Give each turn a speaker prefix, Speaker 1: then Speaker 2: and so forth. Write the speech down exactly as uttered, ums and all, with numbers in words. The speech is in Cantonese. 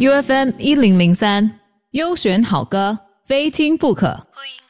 Speaker 1: U F M 一零零三，优选好歌，非听不可。